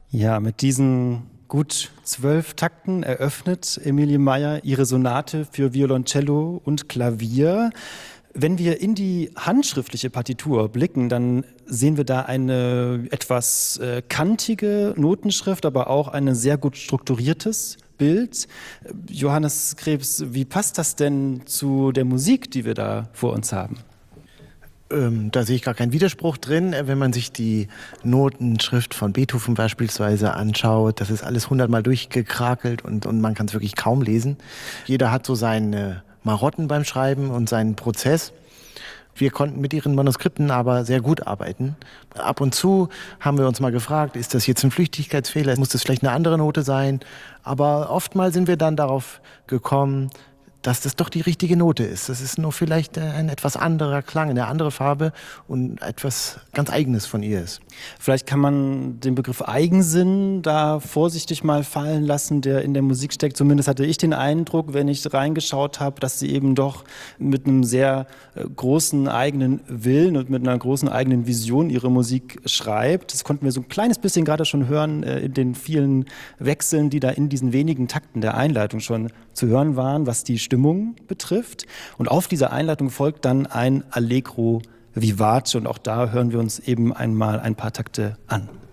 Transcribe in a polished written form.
Ja, mit diesen gut 12 Takten eröffnet Emilie Meyer ihre Sonate für Violoncello und Klavier. Wenn wir in die handschriftliche Partitur blicken, dann sehen wir da eine etwas kantige Notenschrift, aber auch ein sehr gut strukturiertes Bild. Johannes Krebs, wie passt das denn zu der Musik, die wir da vor uns haben? Da sehe ich gar keinen Widerspruch drin, wenn man sich die Notenschrift von Beethoven beispielsweise anschaut. Das ist alles 100-mal durchgekrakelt und man kann es wirklich kaum lesen. Jeder hat so seine Marotten beim Schreiben und seinen Prozess. Wir konnten mit ihren Manuskripten aber sehr gut arbeiten. Ab und zu haben wir uns mal gefragt, ist das jetzt ein Flüchtigkeitsfehler? Muss das vielleicht eine andere Note sein? Aber oftmals sind wir dann darauf gekommen, dass das doch die richtige Note ist. Das ist nur vielleicht ein etwas anderer Klang, eine andere Farbe und etwas ganz Eigenes von ihr ist. Vielleicht kann man den Begriff Eigensinn da vorsichtig mal fallen lassen, der in der Musik steckt. Zumindest hatte ich den Eindruck, wenn ich reingeschaut habe, dass sie eben doch mit einem sehr großen eigenen Willen und mit einer großen eigenen Vision ihre Musik schreibt. Das konnten wir so ein kleines bisschen gerade schon hören in den vielen Wechseln, die da in diesen wenigen Takten der Einleitung schon zu hören waren, was die Stimmung betrifft. Und auf dieser Einleitung folgt dann ein Allegro vivace und auch da hören wir uns eben einmal ein paar Takte an.